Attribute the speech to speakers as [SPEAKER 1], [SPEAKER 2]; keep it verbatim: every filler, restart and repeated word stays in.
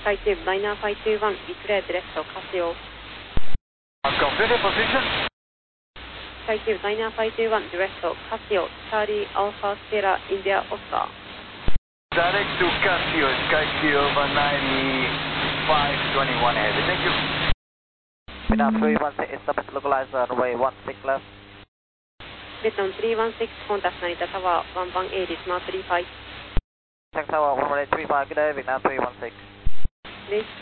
[SPEAKER 1] SkyTube nine five two one, declared left Casio.
[SPEAKER 2] Computer position.
[SPEAKER 1] SkyTube nine five two one, direct Casio, Charlie Alpha Sierra India Oscar.
[SPEAKER 2] Direct to Casio, SkyTube nine five two one heavy, thank you.
[SPEAKER 3] Vietnam three one six, establish localizer, runway one six left.
[SPEAKER 1] Vietnam three one six, contact Narita Tower one one eight, Smart three five.
[SPEAKER 3] Thanks Tower one one eight three five, good day, Vietnam three one six.
[SPEAKER 1] Please.